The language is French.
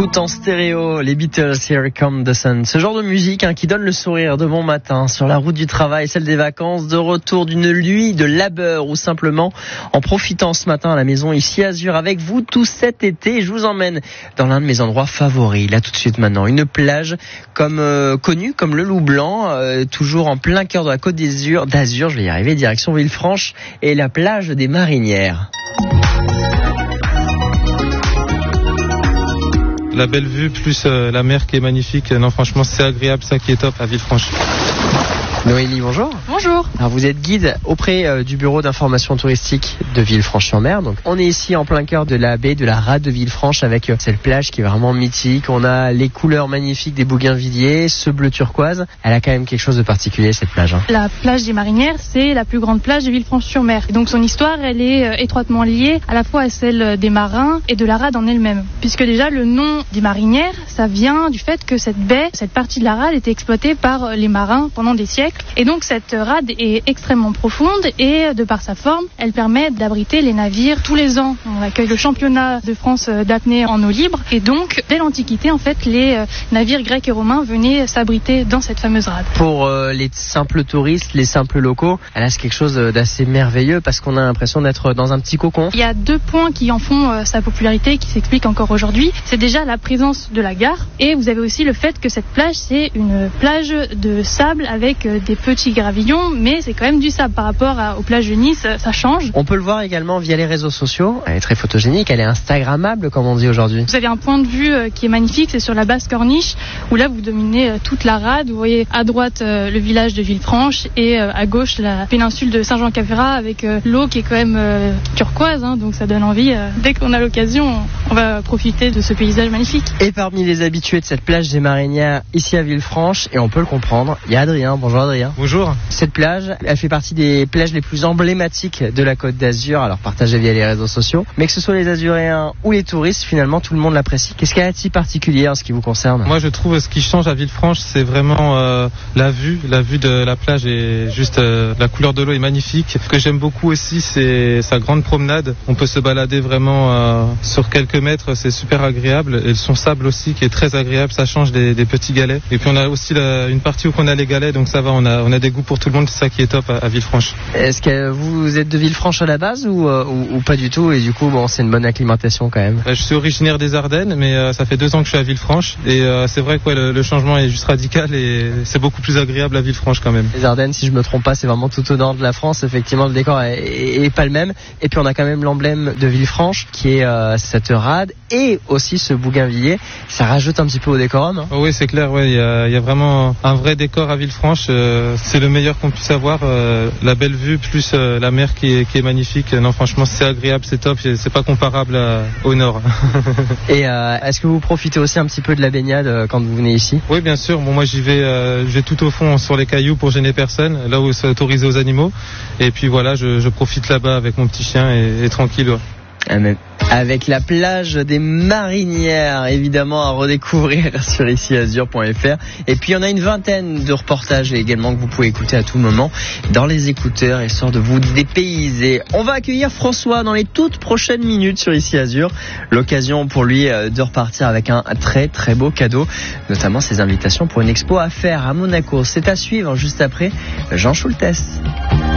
tout en stéréo, les Beatles, Here Comes the Sun. Ce genre de musique qui donne le sourire de bon matin sur la route du travail, celle des vacances, de retour d'une nuit de labeur ou simplement en profitant ce matin à la maison ici à Azur avec vous tout cet été. Je vous emmène dans l'un de mes endroits favoris. Là tout de suite maintenant, une plage connue comme le Loup Blanc, toujours en plein cœur de la côte d'Azur, je vais y arriver, direction Villefranche et la plage des Marinières. La belle vue plus la mer qui est magnifique. Non, franchement, c'est agréable, ça qui est top à Villefranche. Noémie, bonjour. Bonjour. Alors vous êtes guide auprès du bureau d'information touristique de Villefranche-sur-Mer. Donc on est ici en plein cœur de la baie de la rade de Villefranche avec cette plage qui est vraiment mythique. On a les couleurs magnifiques des bougainvilliers, ce bleu turquoise. Elle a quand même quelque chose de particulier cette plage. La plage des Marinières, c'est la plus grande plage de Villefranche-sur-Mer. Et donc son histoire, elle est étroitement liée à la fois à celle des marins et de la rade en elle-même. Puisque déjà le nom des Marinières, ça vient du fait que cette baie, cette partie de la rade était exploitée par les marins pendant des siècles. Et donc cette rade est extrêmement profonde et de par sa forme, elle permet d'abriter les navires. Tous les ans, on accueille le championnat de France d'apnée en eau libre. Et donc, dès l'Antiquité, en fait, les navires grecs et romains venaient s'abriter dans cette fameuse rade. Pour les simples touristes, les simples locaux, elle a quelque chose d'assez merveilleux parce qu'on a l'impression d'être dans un petit cocon. Il y a 2 points qui en font sa popularité, qui s'expliquent encore aujourd'hui. C'est déjà la présence de la gare et vous avez aussi le fait que cette plage, c'est une plage de sable avec des petits gravillons, mais c'est quand même du sable par rapport aux plages de Nice, ça change. On peut le voir également via les réseaux sociaux. Elle est très photogénique, elle est instagrammable comme on dit aujourd'hui. Vous avez un point de vue qui est magnifique, c'est sur la basse corniche où là vous dominez toute la rade. Vous voyez à droite le village de Villefranche et à gauche la péninsule de Saint-Jean-Cap-Ferrat avec l'eau qui est quand même turquoise, donc ça donne envie. Dès qu'on a l'occasion, on va profiter de ce paysage magnifique. Et parmi les habitués de cette plage des Marinières ici à Villefranche, et on peut le comprendre, il y a Adrien. Bonjour Adrien. Bonjour. Cette plage, elle fait partie des plages les plus emblématiques de la Côte d'Azur, alors partagée via les réseaux sociaux. Mais que ce soit les Azuréens ou les touristes, finalement tout le monde l'apprécie. Qu'est-ce qu'elle a de si particulier en ce qui vous concerne ? Moi je trouve ce qui change à Villefranche, c'est vraiment la vue de la plage et juste la couleur de l'eau est magnifique. Ce que j'aime beaucoup aussi, c'est sa grande promenade. On peut se balader vraiment sur quelques mètres, c'est super agréable. Et son sable aussi qui est très agréable, ça change des petits galets. Et puis on a aussi une partie où on a les galets, donc ça va, on a des goûts pour tout le monde, c'est ça qui est top à Villefranche. Est-ce que vous êtes de Villefranche à la base ou pas du tout et du coup c'est une bonne acclimatation quand même? Je suis originaire des Ardennes mais ça fait 2 ans que je suis à Villefranche et c'est vrai que le changement est juste radical et c'est beaucoup plus agréable à Villefranche quand même. Les Ardennes, si je me trompe pas, c'est vraiment tout au nord de la France, effectivement le décor est pas le même et puis on a quand même l'emblème de Villefranche qui est cette rade et aussi ce bougainvillier, ça rajoute un petit peu au décorum. Oh oui c'est clair, il y a vraiment un vrai décor à Villefranche, c'est le meilleur qu'on puisse avoir, la belle vue plus la mer qui est magnifique. Non franchement c'est agréable, c'est top, c'est pas comparable au nord. Et est-ce que vous profitez aussi un petit peu de la baignade quand vous venez ici? Oui bien sûr, moi je vais tout au fond sur les cailloux pour gêner personne, là où c'est autorisé aux animaux et puis voilà je profite là-bas avec mon petit chien et tranquille. Avec la plage des Marinières, évidemment à redécouvrir sur iciazur.fr. Et puis on a une vingtaine de reportages également que vous pouvez écouter à tout moment dans les écouteurs, histoire de vous dépayser. On va accueillir François dans les toutes prochaines minutes sur Ici Azur. L'occasion pour lui de repartir avec un très très beau cadeau, notamment ses invitations pour une expo à faire à Monaco. C'est à suivre juste après Jean Schultes.